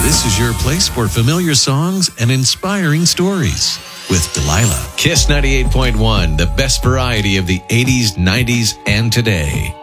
This is your place for familiar songs and inspiring stories with Delilah. Kiss 98.1, the best variety of the 80s, 90s, and today.